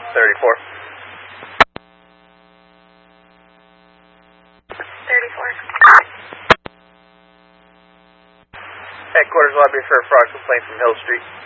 34. 34. Headquarters lobby for a fraud complaint from Hill Street.